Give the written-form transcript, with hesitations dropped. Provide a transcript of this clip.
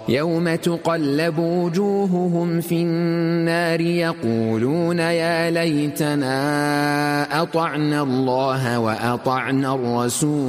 يوم تقلب وجوههم في النار يقولون يا ليتنا أطعنا الله وأطعنا الرسول